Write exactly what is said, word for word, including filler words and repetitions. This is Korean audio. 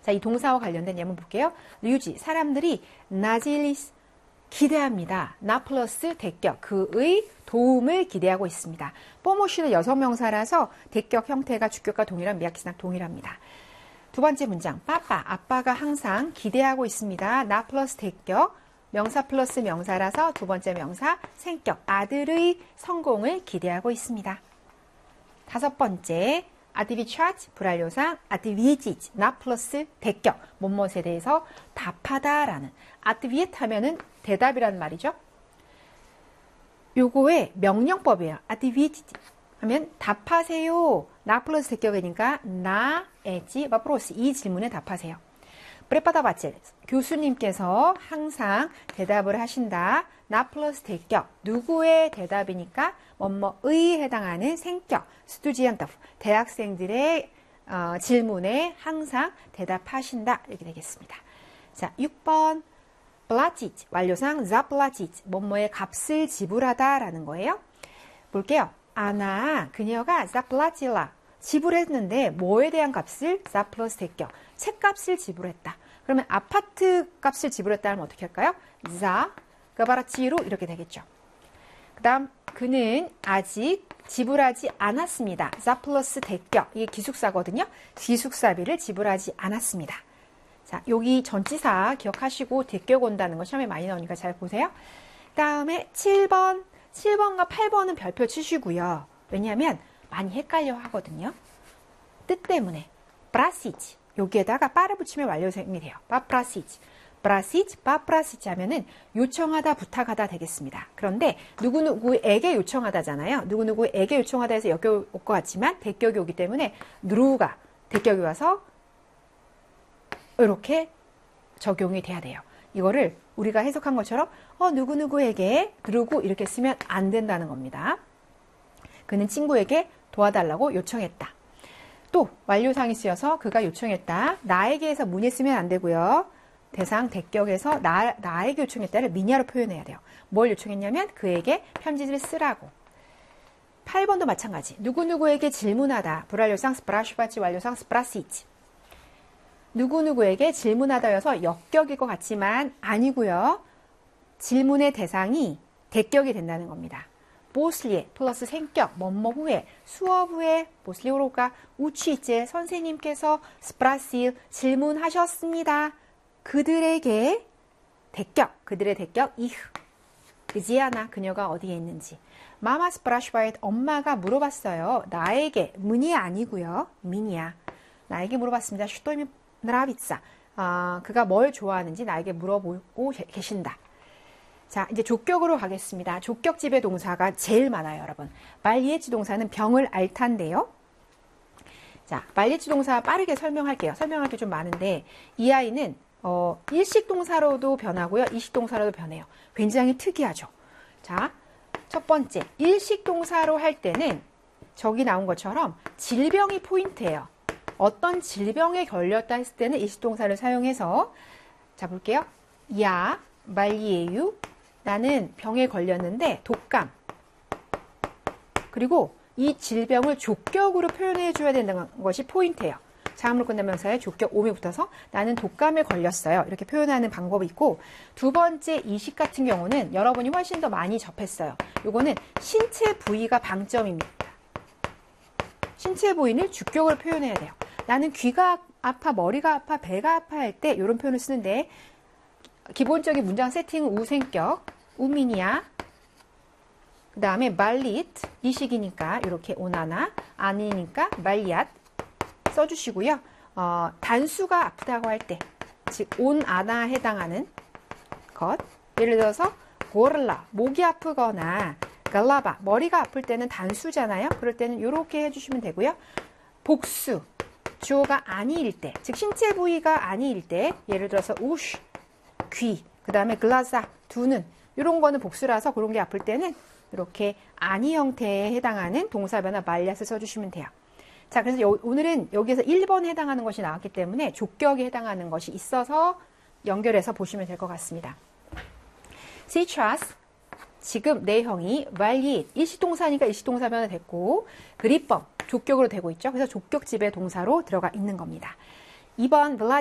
자, 이 동사와 관련된 예문 볼게요. 류지, 사람들이 나질리스 기대합니다. 나 플러스 대격, 그의 도움을 기대하고 있습니다. 뽀모시는 여성명사라서 대격 형태가 주격과 동일한 미약기상 동일합니다. 두 번째 문장, 빠빠, 아빠가 항상 기대하고 있습니다. 나 플러스 대격, 명사 플러스 명사라서 두 번째 명사, 생격, 아들의 성공을 기대하고 있습니다. 다섯 번째, 아티비차트, 불완료상, 아티비에지지, 나 플러스 대격, 뭐뭇에 대해서 답하다라는, 아티비에트 하면은 대답이라는 말이죠. 요거의 명령법이에요. 아티비에지지 하면 답하세요. 나 플러스 대격이니까 나, 에지, 마프로스 이 질문에 답하세요. 프레파다바첼, 교수님께서 항상 대답을 하신다. 나 플러스 대격, 누구의 대답이니까 뭐뭐의 해당하는 생격, 스투지안타프, 대학생들의 어, 질문에 항상 대답하신다. 이렇게 되겠습니다. 자, 육 번 플라티지, 완료상 자플라티지, 뭐뭐의 값을 지불하다 라는 거예요. 볼게요. 아나, 그녀가 자플라til라, 지불했는데 뭐에 대한 값을? 자 플러스 대격, 책값을 지불했다. 그러면 아파트 값을 지불했다 하면 어떻게 할까요? 자, 가바라치로 이렇게 되겠죠. 그 다음, 그는 아직 지불하지 않았습니다. 자 플러스 대격, 이게 기숙사거든요. 기숙사비를 지불하지 않았습니다. 자, 여기 전치사 기억하시고 대격 온다는 거 시험에 많이 나오니까 잘 보세요. 그 다음에 칠 번, 칠 번과 팔 번은 별표 치시고요. 왜냐하면 많이 헷갈려 하거든요. 뜻 때문에. 브라시지, 여기에다가 빠를 붙이면 완료생이 돼요. 바프라시지, 브라시지, 바프라시지 하면은 요청하다, 부탁하다 되겠습니다. 그런데 누구누구에게 요청하다잖아요. 누구누구에게 요청하다 해서 역격이 올 것 같지만 대격이 오기 때문에 누루가 대격이 와서 이렇게 적용이 돼야 돼요. 이거를 우리가 해석한 것처럼 어 누구누구에게 그러고 이렇게 쓰면 안 된다는 겁니다. 그는 친구에게 도와달라고 요청했다. 또 완료상이 쓰여서 그가 요청했다. 나에게 해서 문에 쓰면 안 되고요. 대상 대격에서 나, 나에게 요청했다를 미냐로 표현해야 돼요. 뭘 요청했냐면 그에게 편지를 쓰라고. 팔 번도 마찬가지. 누구누구에게 질문하다. 불완료상 스프라슈바치, 완료상 스프라시치. 누구누구에게 질문하다여서 역격일 것 같지만 아니고요. 질문의 대상이 대격이 된다는 겁니다. 보슬리에 플러스 생격, 뭐뭐 후에, 수업 후에, 보슬리오로가 우치이제 선생님께서 스프라실 질문하셨습니다. 그들에게 대격, 그들의 대격 이흐. 그지아나, 그녀가 어디에 있는지. 마마 스프라슈바에 엄마가 물어봤어요. 나에게, 문이 아니고요. 민이야. 나에게 물어봤습니다. 슈토이미 나라비ца. 아, 그가 뭘 좋아하는지 나에게 물어보고 계신다. 자, 이제 족격으로 가겠습니다. 족격집의 동사가 제일 많아요, 여러분. 말리에치 동사는 병을 앓다인데요. 자, 말리에치 동사 빠르게 설명할게요. 설명할 게 좀 많은데 이 아이는 어, 일식 동사로도 변하고요. 이식 동사로도 변해요. 굉장히 특이하죠. 자, 첫 번째, 일식 동사로 할 때는 저기 나온 것처럼 질병이 포인트예요. 어떤 질병에 걸렸다 했을 때는 일식 동사를 사용해서 자, 볼게요. 야, 말리에유. 나는 병에 걸렸는데 독감. 그리고 이 질병을 족격으로 표현해 줘야 된다는 것이 포인트예요. 자음으로 끝난 명사에 족격 오음이 붙어서 나는 독감에 걸렸어요. 이렇게 표현하는 방법이 있고, 두 번째 이식 같은 경우는 여러분이 훨씬 더 많이 접했어요. 요거는 신체 부위가 방점입니다. 신체 부위를 주격으로 표현해야 돼요. 나는 귀가 아파, 머리가 아파, 배가 아파 할 때 이런 표현을 쓰는데 기본적인 문장 세팅은 우생격, 우민이야. 그 다음에 말릿, 이식이니까 이렇게 오나나, 아니니까 말리앗 써주시고요. 어, 단수가 아프다고 할 때, 즉 온아나 해당하는 것. 예를 들어서 고르라, 목이 아프거나 갈라바, 머리가 아플 때는 단수잖아요. 그럴 때는 이렇게 해주시면 되고요. 복수, 주어가 아니일 때, 즉 신체 부위가 아니일 때, 예를 들어서 우쉬, 귀, 그 다음에 글라사, 두 눈, 이런 거는 복수라서 그런 게 아플 때는 이렇게 아니 형태에 해당하는 동사 변화 말리앗을 써주시면 돼요. 자, 그래서 요, 오늘은 여기에서 일 번에 해당하는 것이 나왔기 때문에 족격에 해당하는 것이 있어서 연결해서 보시면 될 것 같습니다. 시트라스, 지금 내형이 말리, 일시동사니까 일시동사 변화 됐고, 그리법, 족격으로 되고 있죠. 그래서 족격집의 동사로 들어가 있는 겁니다. 이 번